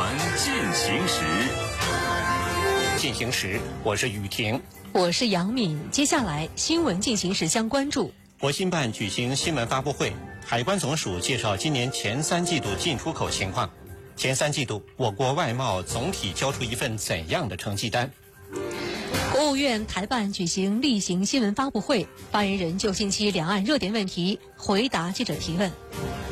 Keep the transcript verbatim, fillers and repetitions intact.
闻进行时， 进行时，我是雨婷， 我是杨敏。接下来新闻进行时将关注： 国新办举行新闻发布会，海关总署介绍今年前三季度进出口情况。前三季度，我国外贸总体交出一份怎样的成绩单？ 国务院台办举行例行新闻发布会，发言人就近期两岸热点问题回答记者提问。